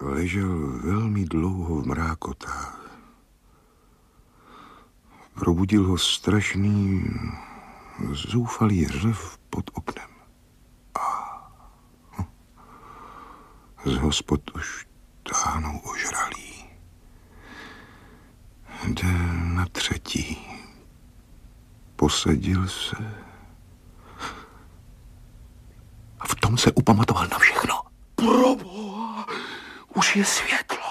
ležel velmi dlouho v mrákotách. Probudil ho strašný, zoufalý řev pod oknem. Z hospod už táhnou ožralí. Jde na třetí. Posadil se. A v tom se upamatoval na všechno. Proboha, už je svět.